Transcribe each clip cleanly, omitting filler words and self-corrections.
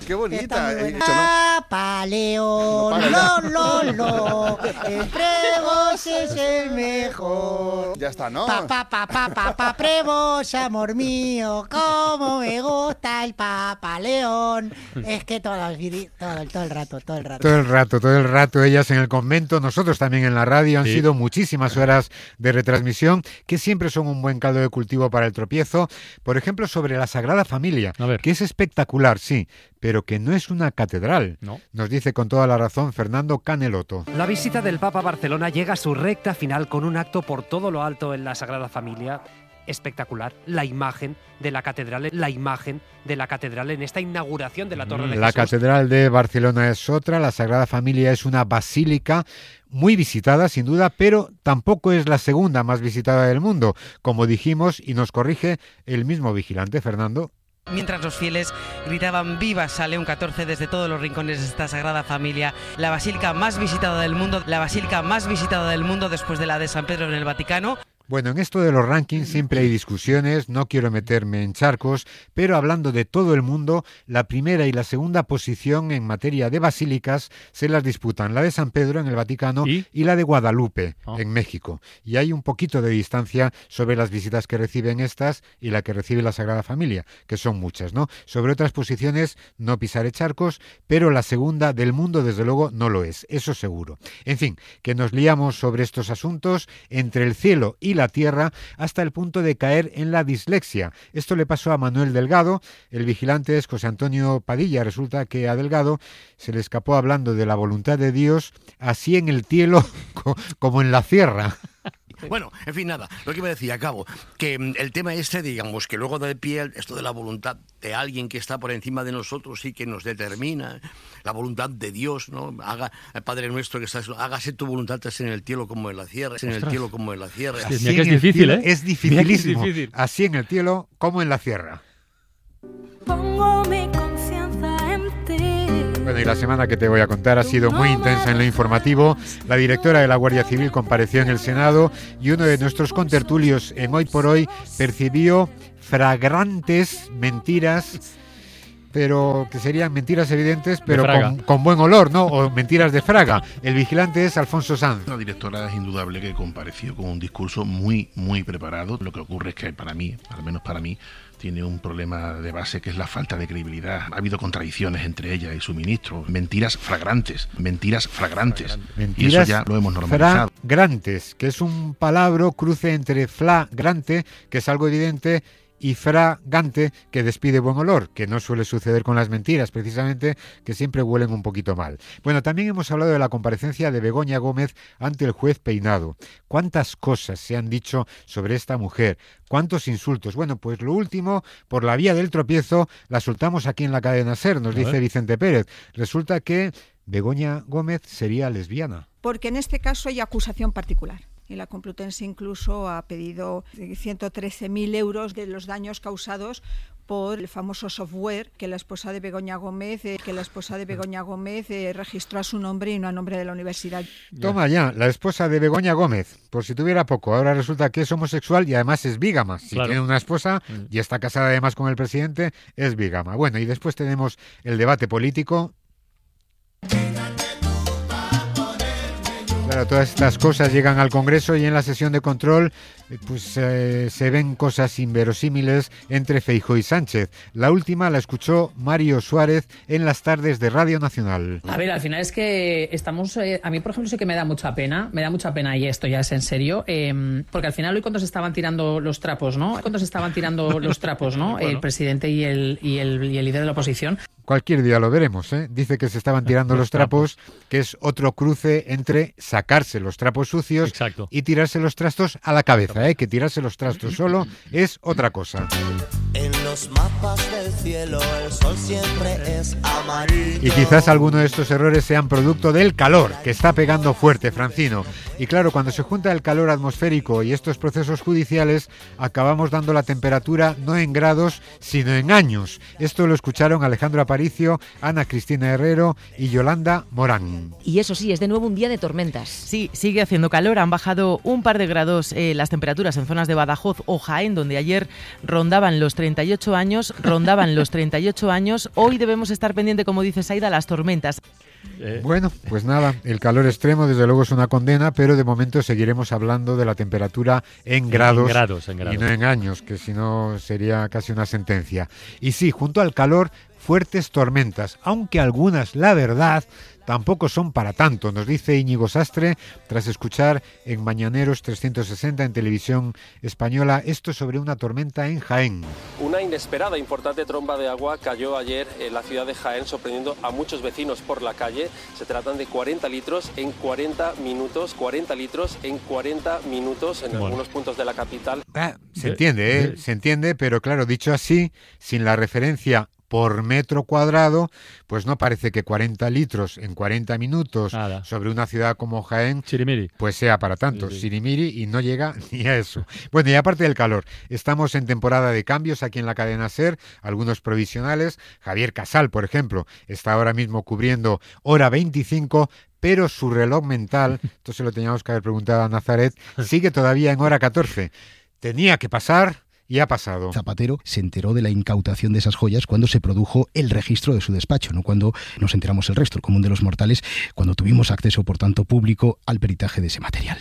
qué bonita. Papa León, lo, entre vos es el mejor. Ya está, ¿no? Papá, prevos, amor mío, cómo me gusta el Papa León. Es que todo el rato. Todo el rato ellas en el convento, nosotros también en la radio, han sido muchísimas horas de retransmisión que siempre son un buen caldo de cultivo para el tropiezo. Por ejemplo, sobre la Sagrada Familia, que es espectacular, sí, pero que no es una catedral, nos dice con toda la razón Fernando Caneloto. La visita del Papa a Barcelona llega a su recta final con un acto por todo lo alto en la Sagrada Familia. Espectacular, la imagen de la catedral en esta inauguración de la Torre de Jesús. La Catedral de Barcelona es otra, la Sagrada Familia es una basílica muy visitada sin duda, pero tampoco es la segunda más visitada del mundo, como dijimos y nos corrige el mismo vigilante, Fernando. Mientras los fieles gritaban ¡Viva San León XIV! Desde todos los rincones de esta Sagrada Familia, la basílica más visitada del mundo, después de la de San Pedro en el Vaticano. Bueno, en esto de los rankings siempre hay discusiones, no quiero meterme en charcos, pero hablando de todo el mundo, la primera y la segunda posición en materia de basílicas se las disputan la de San Pedro en el Vaticano y la de Guadalupe en México. Y hay un poquito de distancia sobre las visitas que reciben estas y la que recibe la Sagrada Familia, que son muchas, ¿no? Sobre otras posiciones no pisaré charcos, pero la segunda del mundo desde luego no lo es, eso seguro. En fin, que nos liamos sobre estos asuntos entre el cielo y la tierra hasta el punto de caer en la dislexia. Esto le pasó a Manuel Delgado, el vigilante es José Antonio Padilla. Resulta que a Delgado se le escapó hablando de la voluntad de Dios, así en el cielo como en la tierra. Bueno, en fin, nada, lo que me decía, acabo, que el tema digamos, que luego de pie esto de la voluntad de alguien que está por encima de nosotros y que nos determina, la voluntad de Dios, ¿no? Padre nuestro que estás, hágase tu voluntad en el cielo como en la tierra, Así es difícil, ¿eh? Es dificilísimo, así en el cielo como en la tierra. Pongo mi confianza en ti. Bueno, y la semana que te voy a contar ha sido muy intensa en lo informativo. La directora de la Guardia Civil compareció en el Senado y uno de nuestros contertulios en Hoy por Hoy percibió flagrantes mentiras, pero que serían mentiras evidentes, pero con buen olor, ¿no? O mentiras de Fraga. El vigilante es Alfonso Sanz. La directora es indudable que compareció con un discurso muy, muy preparado. Lo que ocurre es que para mí, al menos para mí, tiene un problema de base que es la falta de credibilidad. Ha habido contradicciones entre ella y su ministro. Mentiras flagrantes. Y eso ya lo hemos normalizado. Flagrantes, que es un palabra cruce entre flagrante, que es algo evidente, y fragante, que despide buen olor, que no suele suceder con las mentiras, precisamente, que siempre huelen un poquito mal. Bueno, también hemos hablado de la comparecencia de Begoña Gómez ante el juez Peinado. ¿Cuántas cosas se han dicho sobre esta mujer? ¿Cuántos insultos? Bueno, pues lo último, por la vía del tropiezo, la soltamos aquí en la cadena SER, nos dice Vicente Pérez. Resulta que Begoña Gómez sería lesbiana. Porque en este caso hay acusación particular. Y la Complutense incluso ha pedido 113.000 euros de los daños causados por el famoso software que la esposa de Begoña Gómez registró a su nombre y no a nombre de la universidad. Toma ya, la esposa de Begoña Gómez, por si tuviera poco, ahora resulta que es homosexual y además es vígama. Si tiene una esposa y está casada además con el presidente, es vígama. Bueno, y después tenemos el debate político. Claro, todas estas cosas llegan al Congreso y en la sesión de control se ven cosas inverosímiles entre Feijóo y Sánchez. La última la escuchó Mario Suárez en las tardes de Radio Nacional. A ver, al final es que estamos... a mí, por ejemplo, sí que me da mucha pena y esto ya es en serio, porque al final hoy cuando se estaban tirando los trapos, ¿no? Bueno. El presidente y el líder de la oposición. Cualquier día lo veremos, ¿eh? Dice que se estaban tirando los trapos, que es otro cruce entre sacarse los trapos sucios y tirarse los trastos a la cabeza, ¿eh? Que tirarse los trastos solo es otra cosa. En los mapas del cielo el sol siempre es amarillo. Y quizás alguno de estos errores sean producto del calor, que está pegando fuerte, Francino. Y claro, cuando se junta el calor atmosférico y estos procesos judiciales, acabamos dando la temperatura no en grados, sino en años. Esto lo escucharon Alejandro Aparicio, Ana Cristina Herrero y Yolanda Morán. Y eso sí, es de nuevo un día de tormentas. Sí, sigue haciendo calor. Han bajado un par de grados las temperaturas en zonas de Badajoz o Jaén, donde ayer rondaban los 38 años. Hoy debemos estar pendiente, como dice Saida, las tormentas. Bueno, pues nada, el calor extremo desde luego es una condena, pero de momento seguiremos hablando de la temperatura en grados. Y no en años, que si no sería casi una sentencia. Y sí, junto al calor, fuertes tormentas, aunque algunas, la verdad, tampoco son para tanto, nos dice Íñigo Sastre, tras escuchar en Mañaneros 360 en Televisión Española esto sobre una tormenta en Jaén. Una inesperada importante tromba de agua cayó ayer en la ciudad de Jaén, sorprendiendo a muchos vecinos por la calle. Se tratan de 40 litros en 40 minutos, 40 litros en 40 minutos en algunos puntos de la capital. Se entiende, pero claro, dicho así, sin la referencia por metro cuadrado, pues no parece que 40 litros en 40 minutos sobre una ciudad como Jaén pues sea para tanto. Sirimiri, y no llega ni a eso. Bueno, y aparte del calor, estamos en temporada de cambios aquí en la cadena SER, algunos provisionales. Javier Casal, por ejemplo, está ahora mismo cubriendo hora 25, pero su reloj mental, esto se lo teníamos que haber preguntado a Nazaret, sigue todavía en hora 14. Tenía que pasar y ha pasado. Zapatero se enteró de la incautación de esas joyas cuando se produjo el registro de su despacho, no cuando nos enteramos el resto, el común de los mortales, cuando tuvimos acceso, por tanto, público al peritaje de ese material.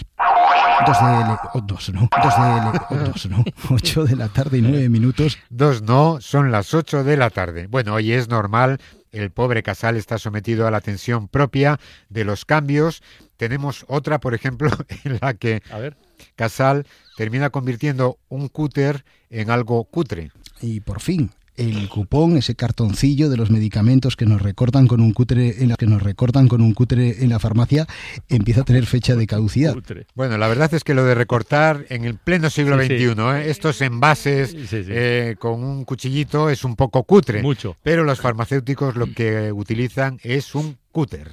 8 de la tarde y 9 minutos. 2 no, son las 8 de la tarde. Bueno, hoy es normal, el pobre Casal está sometido a la tensión propia de los cambios. Tenemos otra, por ejemplo, en la que Casal termina convirtiendo un cúter en algo cutre. Y por fin, el cupón, ese cartoncillo de los medicamentos que nos recortan con un cútere en la farmacia, empieza a tener fecha de caducidad. Bueno, la verdad es que lo de recortar en el pleno siglo XXI, estos envases con un cuchillito es un poco cutre. Mucho. Pero los farmacéuticos lo que utilizan es un cúter.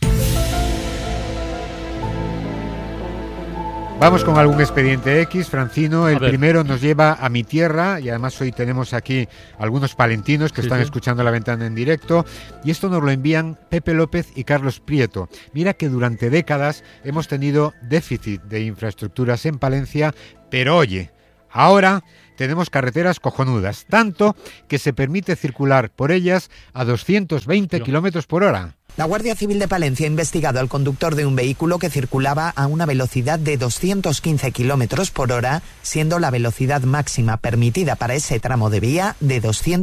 Vamos con algún expediente X, Francino. El primero nos lleva a mi tierra, y además hoy tenemos aquí algunos palentinos que están escuchando La Ventana en directo, y esto nos lo envían Pepe López y Carlos Prieto. Mira que durante décadas hemos tenido déficit de infraestructuras en Palencia, pero oye, ahora tenemos carreteras cojonudas, tanto que se permite circular por ellas a 220 kilómetros por hora. La Guardia Civil de Palencia ha investigado al conductor de un vehículo que circulaba a una velocidad de 215 kilómetros por hora, siendo la velocidad máxima permitida para ese tramo de vía de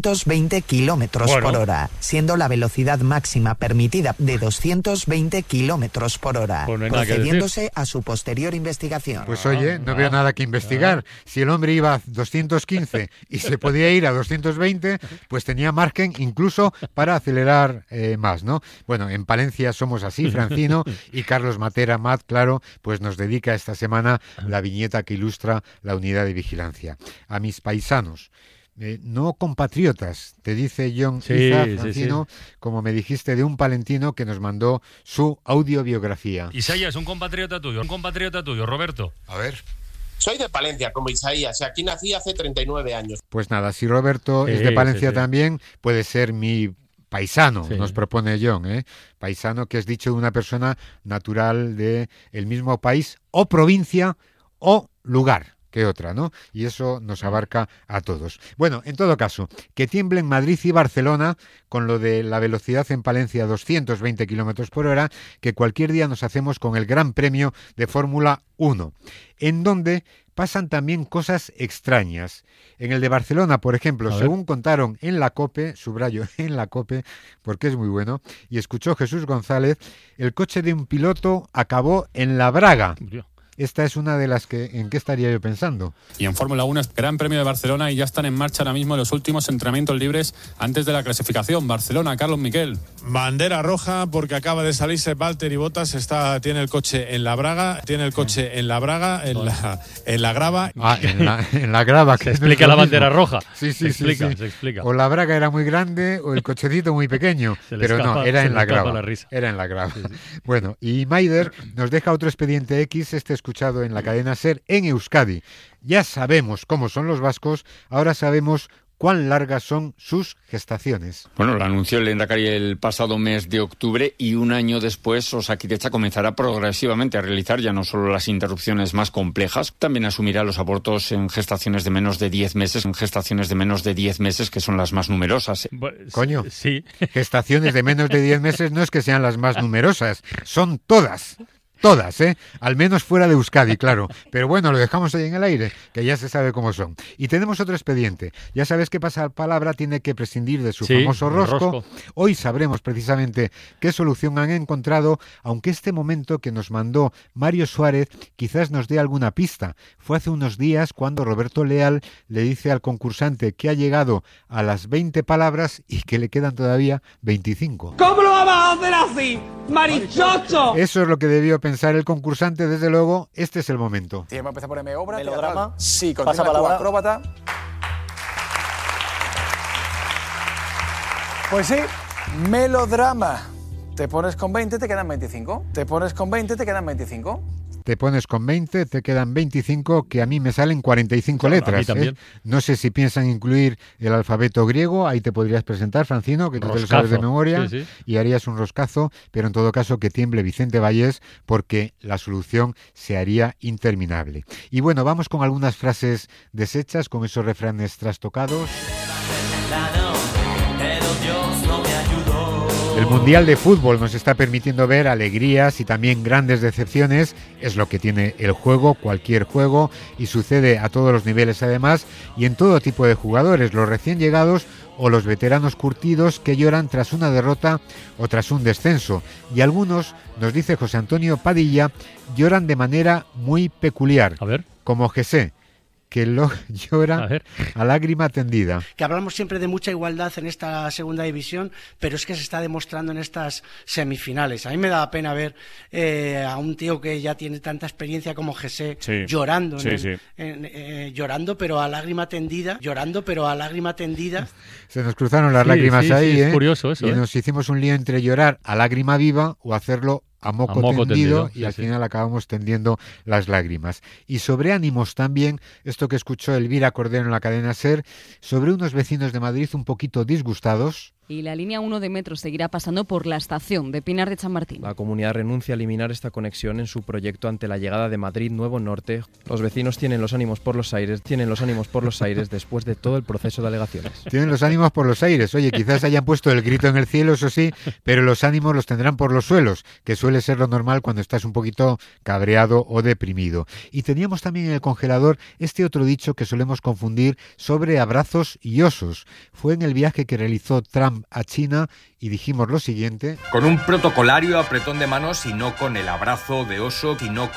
220 kilómetros por hora. Siendo la velocidad máxima permitida de 220 kilómetros por hora, procediéndose a su posterior investigación. Pues oye, no veo nada que investigar. Si el hombre iba a 215 y se podía ir a 220, pues tenía margen incluso para acelerar más, ¿no? Bueno, en Palencia somos así, Francino, y Carlos Matera, claro, pues nos dedica esta semana la viñeta que ilustra la unidad de vigilancia. A mis paisanos, no compatriotas, te dice John Iza, Francino, como me dijiste de un palentino que nos mandó su audiobiografía. Isaías, un compatriota tuyo, Roberto. A ver. Soy de Palencia, como Isaías, y aquí nací hace 39 años. Pues nada, si Roberto es de Palencia también, puede ser mi paisano, nos propone John, paisano que es dicho de una persona natural de el mismo país o provincia o lugar que otra, ¿no? Y eso nos abarca a todos. Bueno, en todo caso, que tiemblen Madrid y Barcelona con lo de la velocidad en Palencia 220 kilómetros por hora, que cualquier día nos hacemos con el Gran Premio de Fórmula 1, en donde pasan también cosas extrañas. En el de Barcelona, por ejemplo, según contaron en la COPE, subrayo en la COPE, porque es muy bueno, y escuchó Jesús González, el coche de un piloto acabó en La Braga. Esta es una de las que, ¿en qué estaría yo pensando? Y en Fórmula 1 es Gran Premio de Barcelona y ya están en marcha ahora mismo los últimos entrenamientos libres antes de la clasificación. Barcelona, Carlos Miquel. Bandera roja porque acaba de salirse Valtteri Bottas, tiene el coche en La Braga, en la grava. En la grava. Se explica la bandera roja. Sí. Se explica. O la Braga era muy grande o el cochecito muy pequeño, pero no, era en la grava. Era en la grava. Bueno, y Maider nos deja otro expediente X, este es escuchado en la cadena SER en Euskadi. Ya sabemos cómo son los vascos, ahora sabemos cuán largas son sus gestaciones. Bueno, lo anunció el Lehendakari el pasado mes de octubre y un año después Osakidetza comenzará progresivamente a realizar ya no solo las interrupciones más complejas, también asumirá los abortos en gestaciones de menos de 10 meses, que son las más numerosas. Coño, sí. Gestaciones de menos de 10 meses no es que sean las más numerosas, son todas. Todas, al menos fuera de Euskadi, claro. Pero bueno, lo dejamos ahí en el aire, que ya se sabe cómo son. Y tenemos otro expediente. Ya sabes que Pasapalabra tiene que prescindir de su famoso rosco. Hoy sabremos precisamente qué solución han encontrado, aunque este momento que nos mandó Mario Suárez quizás nos dé alguna pista. Fue hace unos días cuando Roberto Leal le dice al concursante que ha llegado a las 20 palabras y que le quedan todavía 25. ¿Cómo lo vamos a hacer así, marichocho? Eso es lo que debió pensar el concursante, desde luego. Este es el momento. Tiempo empieza por M, obra, melodrama. Sí, continúa tu acróbata. Pues sí, melodrama. Te pones con 20, te quedan 25. Te pones con 20, te quedan 25. Te pones con 20, te quedan 25, que a mí me salen 45 letras. A mí también. No sé si piensan incluir el alfabeto griego, ahí te podrías presentar, Francino, que tú te lo sabes de memoria, sí. Y harías un roscazo, pero en todo caso que tiemble Vicente Vallés, porque la solución se haría interminable. Y bueno, vamos con algunas frases deshechas, con esos refranes trastocados. El Mundial de Fútbol nos está permitiendo ver alegrías y también grandes decepciones. Es lo que tiene el juego, cualquier juego, y sucede a todos los niveles además, y en todo tipo de jugadores, los recién llegados o los veteranos curtidos que lloran tras una derrota o tras un descenso. Y algunos, nos dice José Antonio Padilla, lloran de manera muy peculiar, como Jesé, que lo llora a lágrima tendida. Que hablamos siempre de mucha igualdad en esta segunda división, pero es que se está demostrando en estas semifinales. A mí me da pena ver a un tío que ya tiene tanta experiencia como Jesé llorando, llorando pero a lágrima tendida, Se nos cruzaron las lágrimas ahí, es curioso eso, y nos hicimos un lío entre llorar a lágrima viva o hacerlo a moco tendido, y al final acabamos tendiendo las lágrimas. Y sobre ánimos también, esto que escuchó Elvira Cordero en la cadena SER, sobre unos vecinos de Madrid un poquito disgustados. Y la línea 1 de metro seguirá pasando por la estación de Pinar de Chamartín. La comunidad renuncia a eliminar esta conexión en su proyecto ante la llegada de Madrid Nuevo Norte. Los vecinos tienen los ánimos por los aires, después de todo el proceso de alegaciones. Tienen los ánimos por los aires. Oye, quizás hayan puesto el grito en el cielo, eso sí, pero los ánimos los tendrán por los suelos, que suele ser lo normal cuando estás un poquito cabreado o deprimido. Y teníamos también en el congelador este otro dicho que solemos confundir sobre abrazos y osos. Fue en el viaje que realizó Trump a China y dijimos lo siguiente: con un protocolario apretón de manos y no con el abrazo de oso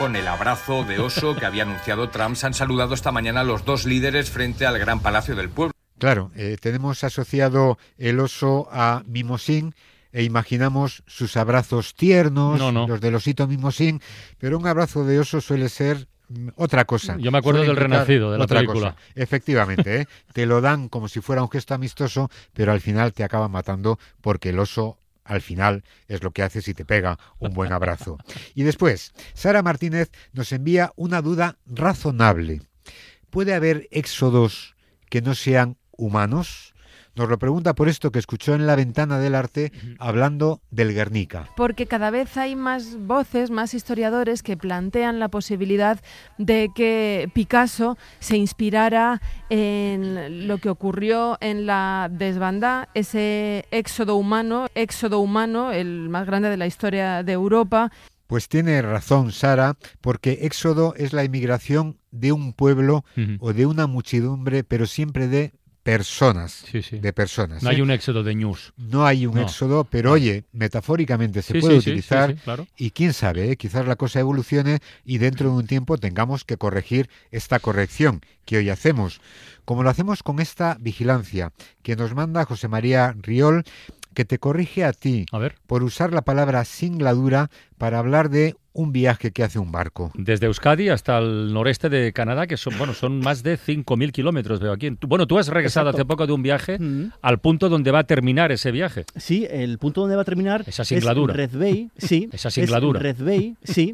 que había anunciado Trump. Se han saludado esta mañana los dos líderes frente al Gran Palacio del Pueblo. Claro, tenemos asociado el oso a Mimosín e imaginamos sus abrazos tiernos, los del osito Mimosín, pero un abrazo de oso suele ser otra cosa. Yo me acuerdo del Renacido, de la película. Cosa. Efectivamente, te lo dan como si fuera un gesto amistoso, pero al final te acaban matando porque el oso al final es lo que hace si te pega un buen abrazo. Y después, Sara Martínez nos envía una duda razonable. ¿Puede haber éxodos que no sean humanos? Nos lo pregunta por esto que escuchó en La Ventana del Arte hablando del Guernica. Porque cada vez hay más voces, más historiadores que plantean la posibilidad de que Picasso se inspirara en lo que ocurrió en la desbandá, ese éxodo humano, el más grande de la historia de Europa. Pues tiene razón Sara, porque éxodo es la emigración de un pueblo o de una muchedumbre, pero siempre de personas, de personas. No hay un éxodo de ñus. No hay un éxodo, pero oye, metafóricamente se puede utilizar claro. Y quién sabe, quizás la cosa evolucione y dentro de un tiempo tengamos que corregir esta corrección que hoy hacemos, como lo hacemos con esta vigilancia que nos manda José María Riol, que te corrige a ti por usar la palabra singladura para hablar de un viaje que hace un barco. Desde Euskadi hasta el noreste de Canadá, que son más de 5.000 kilómetros, veo aquí. Tú has regresado hace poco de un viaje al punto donde va a terminar ese viaje. Sí, el punto donde va a terminar esa singladura. es Red Bay, sí. Esa singladura. Red Bay, sí.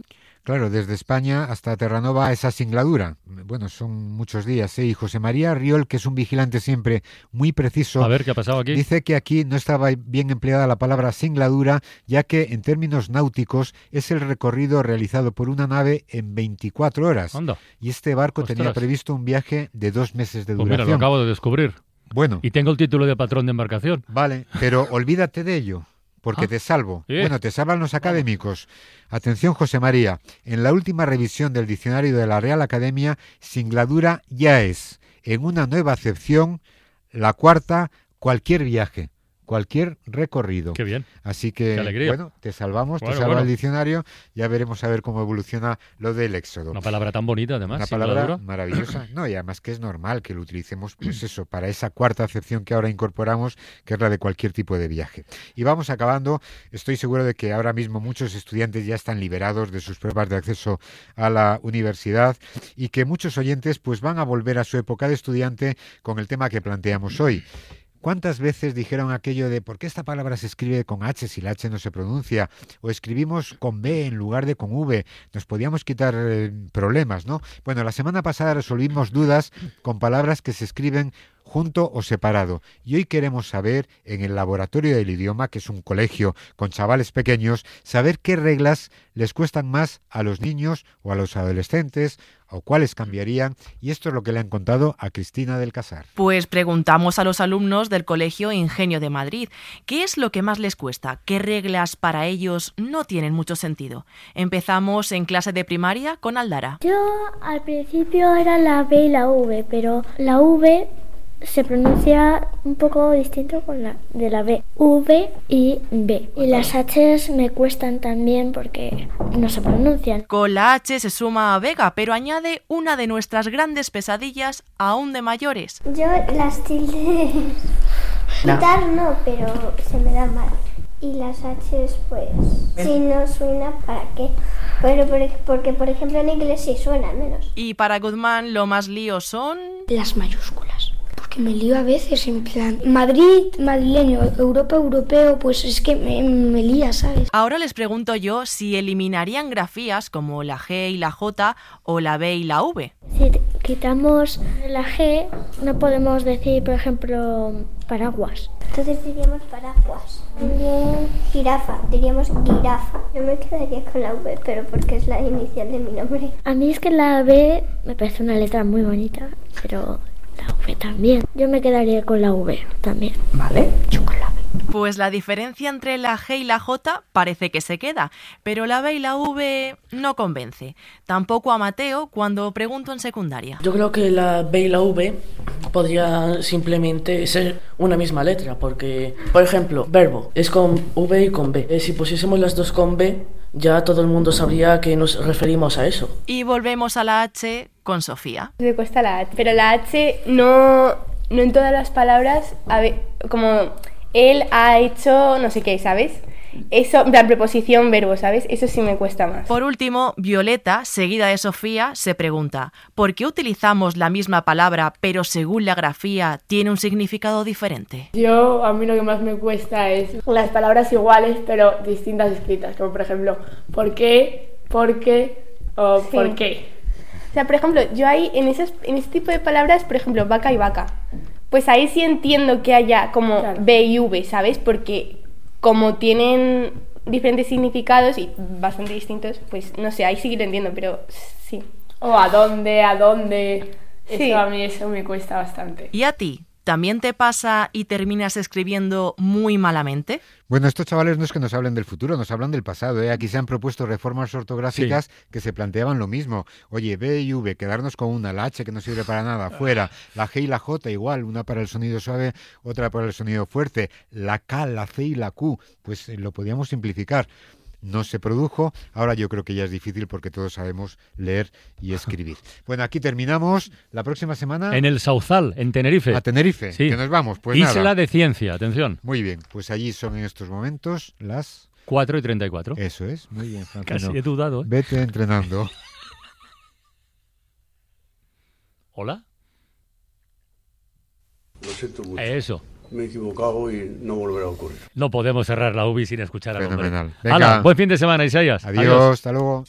Claro, desde España hasta Terranova esa singladura. Bueno, son muchos días, ¿eh? Y José María Riol, que es un vigilante siempre muy preciso. A ver, ¿qué ha pasado aquí? Dice que aquí no estaba bien empleada la palabra singladura, ya que en términos náuticos es el recorrido realizado por una nave en 24 horas. Anda. Y este barco Ostras. tenía previsto un viaje de 2 meses de Pues duración. mira, lo acabo de descubrir. Bueno. Y tengo el título de patrón de embarcación. Vale, pero olvídate de ello, porque te salvo. Bueno, te salvan los académicos. Atención, José María. En la última revisión del diccionario de la Real Academia, singladura ya es, en una nueva acepción, la cuarta, cualquier viaje, cualquier recorrido. Qué bien. Así que, Qué alegría. bueno, te salvamos, Bueno, te salva bueno. el diccionario. Ya veremos a ver cómo evoluciona lo del éxodo. Una palabra tan bonita, además. Una singladura. palabra maravillosa. No, y además que es normal que lo utilicemos, pues eso, para esa cuarta acepción que ahora incorporamos, que es la de cualquier tipo de viaje. Y vamos acabando. Estoy seguro de que ahora mismo muchos estudiantes ya están liberados de sus pruebas de acceso a la universidad y que muchos oyentes pues van a volver a su época de estudiante con el tema que planteamos hoy. ¿Cuántas veces dijeron aquello de por qué esta palabra se escribe con H si la H no se pronuncia? O escribimos con B en lugar de con V. Nos podíamos quitar problemas, ¿no? Bueno, la semana pasada resolvimos dudas con palabras que se escriben junto o separado. Y hoy queremos saber, en el Laboratorio del Idioma, que es un colegio con chavales pequeños, saber qué reglas les cuestan más a los niños o a los adolescentes, o cuáles cambiarían, y esto es lo que le han contado a Cristina del Casar. Pues preguntamos a los alumnos del Colegio Ingenio de Madrid, ¿qué es lo que más les cuesta? ¿Qué reglas para ellos no tienen mucho sentido? Empezamos en clase de primaria con Aldara. Yo al principio era la B y la V, pero la V se pronuncia un poco distinto con la de la B. V y B. Y las H's me cuestan también porque no se pronuncian. Con la H se suma a Vega, pero añade una de nuestras grandes pesadillas aún de mayores. Yo las tildes quitar no, pero se me da mal. Y las H's, pues, si no suena, ¿para qué? Pero porque, por ejemplo, en inglés sí suena al menos. Y para Guzmán lo más lío son... las mayúsculas. Porque me lío a veces en plan Madrid, madrileño, Europa, europeo, pues es que me lía, ¿sabes? Ahora les pregunto yo si eliminarían grafías como la G y la J o la B y la V. Si quitamos la G, no podemos decir, por ejemplo, paraguas. Entonces diríamos paraguas. También jirafa, diríamos girafa. Yo me quedaría con la V, pero porque es la inicial de mi nombre. A mí es que la B me parece una letra muy bonita, pero... la V también. Yo me quedaría con la V también. Vale, yo con la V. Pues la diferencia entre la G y la J parece que se queda, pero la B y la V no convence. Tampoco a Mateo cuando pregunto en secundaria. Yo creo que la B y la V podría simplemente ser una misma letra, porque, por ejemplo, verbo es con V y con B. Si pusiésemos las dos con B, ya todo el mundo sabría que nos referimos a eso. Y volvemos a la H con Sofía. Me cuesta la H, pero la H no en todas las palabras, como él ha hecho no sé qué, ¿sabes? Eso, la preposición verbo, ¿sabes? Eso sí me cuesta más. Por último, Violeta, seguida de Sofía, se pregunta ¿por qué utilizamos la misma palabra pero según la grafía tiene un significado diferente? A mí lo que más me cuesta es las palabras iguales pero distintas escritas, como por ejemplo ¿por qué? ¿Por qué? O sí. ¿Por qué? O sea, por ejemplo, yo ahí en ese tipo de palabras, por ejemplo, vaca y vaca, pues ahí sí entiendo que haya como claro. B y V, ¿sabes? Porque como tienen diferentes significados y bastante distintos, pues no sé, ahí sí que lo entiendo, pero sí. O a dónde, sí. Eso a mí eso me cuesta bastante. ¿Y a ti? ¿También te pasa y terminas escribiendo muy malamente? Bueno, estos chavales no es que nos hablen del futuro, nos hablan del pasado, ¿eh? Aquí se han propuesto reformas ortográficas que se planteaban lo mismo. Oye, B y V, quedarnos con una, la H que no sirve para nada, fuera. La G y la J igual, una para el sonido suave, otra para el sonido fuerte. La K, la C y la Q, pues lo podíamos simplificar. No se produjo, ahora yo creo que ya es difícil porque todos sabemos leer y escribir. Bueno, aquí terminamos. La próxima semana... En el Sauzal, en Tenerife. A Tenerife, sí. Que nos vamos. Pues Isla nada. de Ciencia, atención. Muy bien, pues allí son en estos momentos las... 4:34. Eso es, muy bien, Francino. Casi he dudado. Vete entrenando. ¿Hola? Lo siento mucho. Eso. me he equivocado y no volverá a ocurrir. No podemos cerrar la UBI sin escuchar al hombre. Fenomenal. Hala, buen fin de semana, Isaías. Adiós, hasta luego.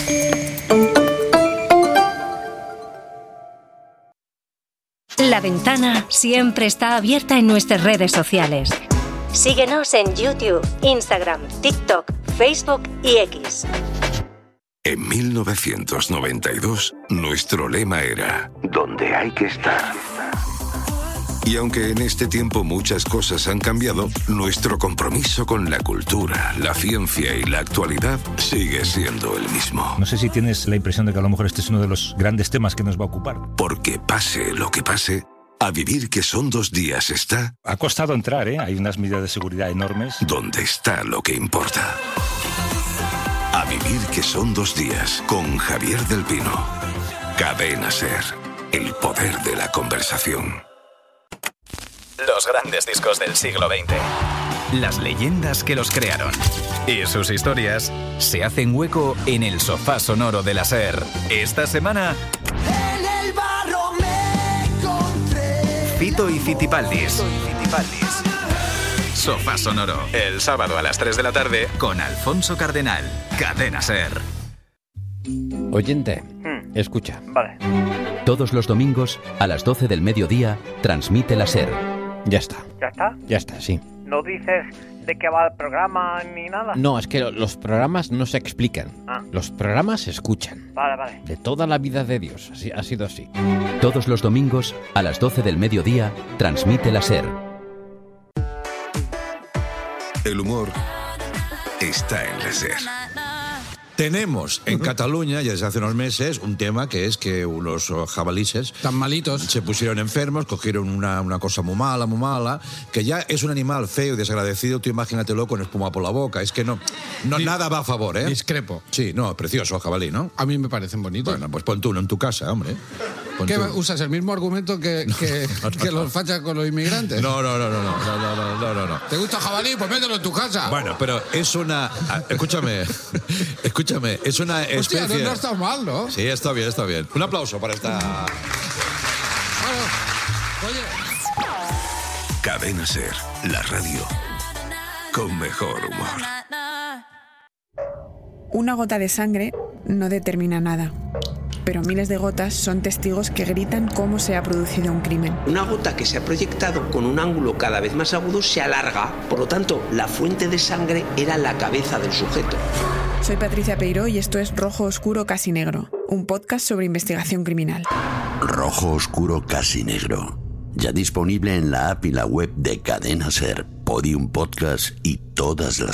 La ventana siempre está abierta en nuestras redes sociales. Síguenos en YouTube, Instagram, TikTok, Facebook y X. En 1992, nuestro lema era «Donde hay que estar». Y aunque en este tiempo muchas cosas han cambiado, nuestro compromiso con la cultura, la ciencia y la actualidad sigue siendo el mismo. No sé si tienes la impresión de que a lo mejor este es uno de los grandes temas que nos va a ocupar. Porque pase lo que pase, a vivir que son 2 días está... Ha costado entrar, ¿eh? Hay unas medidas de seguridad enormes. Donde está lo que importa. A vivir que son 2 días, con Javier del Pino. Cadena SER, el poder de la conversación. Los grandes discos del siglo XX. Las leyendas que los crearon. Y sus historias se hacen hueco en el sofá sonoro de la SER. Esta semana... En el barro me encontré. Fito y Fitipaldis. Sofá sonoro. El sábado a las 3 de la tarde con Alfonso Cardenal. Cadena SER. Oyente, escucha. Vale. Todos los domingos a las 12 del mediodía transmite la SER. Ya está. ¿Ya está? Ya está, sí. ¿No dices de qué va el programa ni nada? No, es que los programas no se explican. Los programas se escuchan. Vale. De toda la vida de Dios. Así, ha sido así. Todos los domingos a las 12 del mediodía transmite la SER. El humor está en la SER. Tenemos en Cataluña, ya desde hace unos meses, un tema que es que unos jabalíes tan malitos se pusieron enfermos, cogieron una cosa muy mala, que ya es un animal feo y desagradecido. Tú imagínatelo con espuma por la boca. Es que no nada va a favor, ¿eh? Discrepo. Sí, no, precioso jabalí, ¿no? A mí me parecen bonitos. Bueno, pues pon tú uno en tu casa, hombre. ¿Qué usas? ¿El mismo argumento que los fachas con los inmigrantes? No. ¿Te gusta jabalí? Pues mételo en tu casa. Bueno, pero es una... Escúchame, es una especie... Hostia, no está mal, ¿no? Sí, está bien. Un aplauso para esta... Bueno, oye... Cadena SER, la radio con mejor humor. Una gota de sangre no determina nada, pero miles de gotas son testigos que gritan cómo se ha producido un crimen. Una gota que se ha proyectado con un ángulo cada vez más agudo se alarga, por lo tanto, la fuente de sangre era la cabeza del sujeto. Soy Patricia Peiró y esto es Rojo Oscuro Casi Negro, un podcast sobre investigación criminal. Rojo Oscuro Casi Negro, ya disponible en la app y la web de Cadena SER, Podium Podcast y todas las